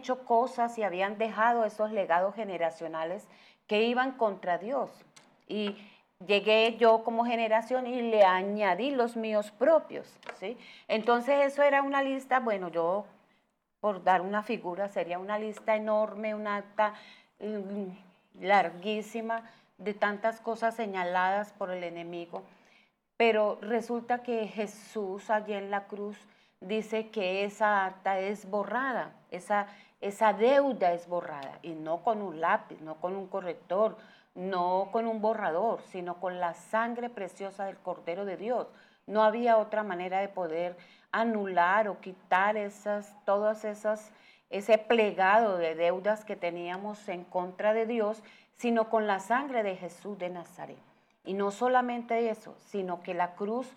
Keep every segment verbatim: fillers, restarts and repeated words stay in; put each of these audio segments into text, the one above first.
hecho cosas y habían dejado esos legados generacionales que iban contra Dios. Y llegué yo como generación y le añadí los míos propios, ¿sí? Entonces eso era una lista, bueno, yo, por dar una figura, sería una lista enorme, una acta um, larguísima de tantas cosas señaladas por el enemigo. Pero resulta que Jesús allí en la cruz dice que esa acta es borrada, esa, esa deuda es borrada, y no con un lápiz, no con un corrector, no con un borrador, sino con la sangre preciosa del Cordero de Dios. No había otra manera de poder anular o quitar esas, todas esas, ese plegado de deudas que teníamos en contra de Dios, sino con la sangre de Jesús de Nazaret. Y no solamente eso, sino que la cruz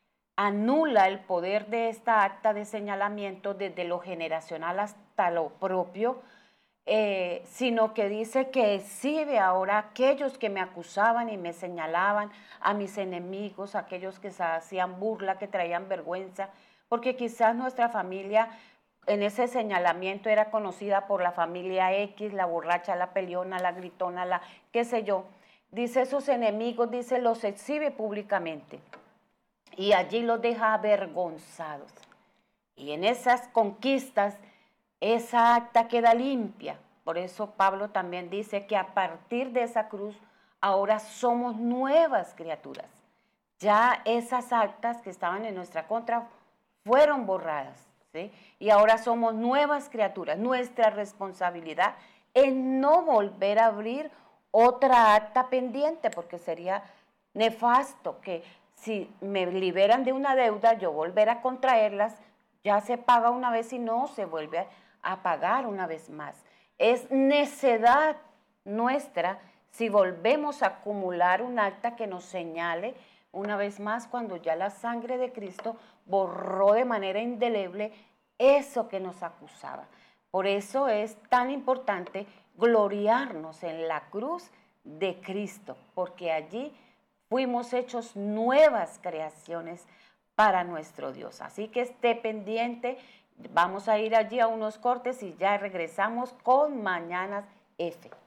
anula el poder de esta acta de señalamiento desde lo generacional hasta lo propio, eh, sino que dice que exhibe ahora a aquellos que me acusaban y me señalaban, a mis enemigos, a aquellos que se hacían burla, que traían vergüenza, porque quizás nuestra familia en ese señalamiento era conocida por la familia X, la borracha, la peleona, la gritona, la qué sé yo. Dice esos enemigos, dice, los exhibe públicamente y allí los deja avergonzados. Y en esas conquistas, esa acta queda limpia. Por eso Pablo también dice que a partir de esa cruz, ahora somos nuevas criaturas. Ya esas actas que estaban en nuestra contra fueron borradas, ¿sí? Y ahora somos nuevas criaturas. Nuestra responsabilidad es no volver a abrir otra acta pendiente, porque sería nefasto que si me liberan de una deuda, yo volver a contraerlas, ya se paga una vez y no se vuelve a pagar una vez más. Es necedad nuestra si volvemos a acumular un acta que nos señale una vez más cuando ya la sangre de Cristo borró de manera indeleble eso que nos acusaba. Por eso es tan importante gloriarnos en la cruz de Cristo, porque allí fuimos hechos nuevas creaciones para nuestro Dios. Así que esté pendiente, vamos a ir allí a unos cortes y ya regresamos con Mañanas F.